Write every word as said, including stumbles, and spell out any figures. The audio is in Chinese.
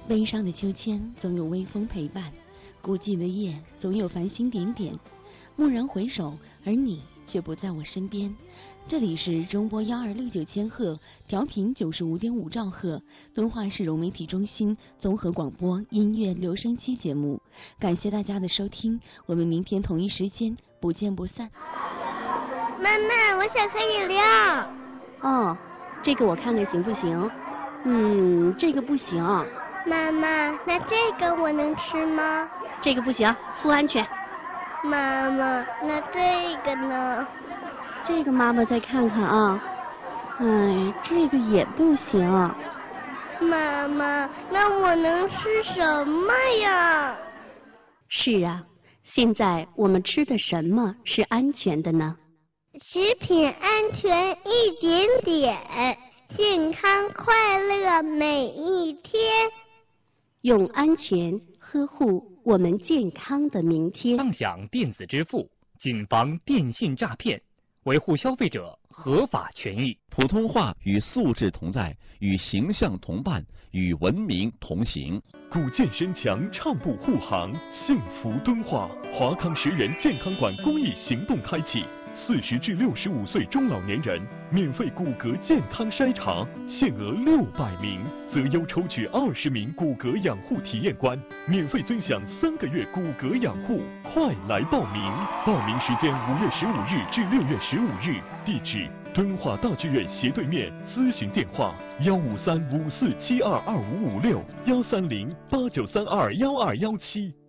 悲伤的秋千总有微风陪伴，孤寂的夜总有繁星点点。蓦然回首，而你却不在我身边。这里是中波幺二六九千赫，调频九十五点五兆赫，敦化市融媒体中心综合广播音乐留声机节目。感谢大家的收听，我们明天同一时间不见不散。 妈妈，我想喝饮料。 哦，这个我看看行不行？嗯，这个不行。 妈妈，那这个我能吃吗？ 这个不行，不安全。 妈妈，那这个呢？ 这个妈妈再看看啊。哎，这个也不行。 妈妈，那我能吃什么呀？ 是啊，现在我们吃的什么是安全的呢？ 食品安全一点点，健康快乐每一天。 用安全呵护我们健康的明天。 畅享电子支付，谨防电信诈骗，维护消费者合法权益。 普通话与素质同在，与形象同伴，与文明同行。 古健身墙畅步护航，幸福敦化。华康十人健康馆公益行动开启。四十至六十五岁中老年人免费骨骼健康筛查，限额六百名，择优抽取二十名骨骼养护体验官，免费尊享三个月骨骼养护，快来报名！报名时间五月十五日至六月十五日，地址敦化大剧院斜对面，咨询电话幺五三五四七二二五五六幺三零八九三二幺二幺七。